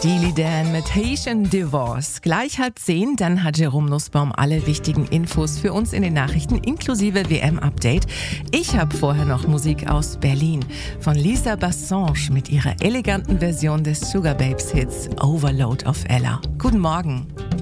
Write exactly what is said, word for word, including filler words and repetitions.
Steely Dan mit Haitian Divorce. Gleich halb zehn, dann hat Jerome Nussbaum alle wichtigen Infos für uns in den Nachrichten inklusive W M-Update. Ich habe vorher noch Musik aus Berlin von Lisa Bassange mit ihrer eleganten Version des Sugar Babes Hits Overload of Ella. Guten Morgen.